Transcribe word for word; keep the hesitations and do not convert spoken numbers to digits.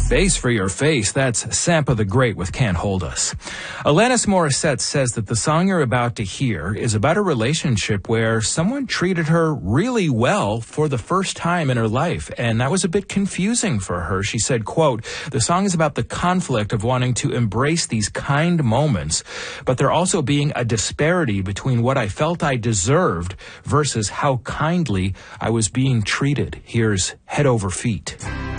Bass for your face. That's Sampa the Great with Can't Hold Us. Alanis Morissette says that the song you're about to hear is about a relationship where someone treated her really well for the first time in her life, and that was a bit confusing for her. She said, quote, "The song is about the conflict of wanting to embrace these kind moments, but there also being a disparity between what I felt I deserved versus how kindly I was being treated." Here's Head Over Feet.